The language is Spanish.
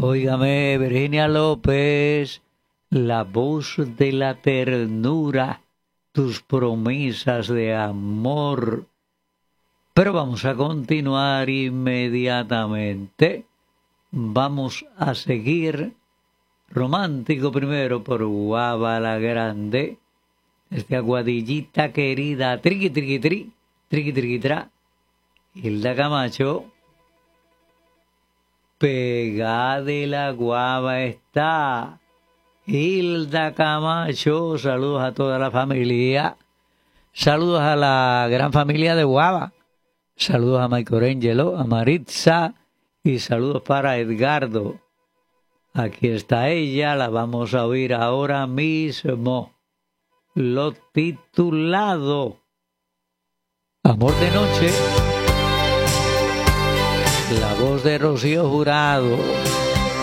Óigame, Virginia López, la voz de la ternura, tus promesas de amor. Pero vamos a continuar inmediatamente. Vamos a seguir romántico primero por Guava la Grande. Desde Aguadillita querida, triqui triqui tri, triqui triqui tra. Hilda Camacho. Pegada de la guava está Hilda Camacho. Saludos a toda la familia. Saludos a la gran familia de Guava. Saludos a Michelangelo, a Maritza y saludos para Edgardo. Aquí está ella, la vamos a oír ahora mismo. Lo titulado Amor de Noche. La voz de Rocío Jurado.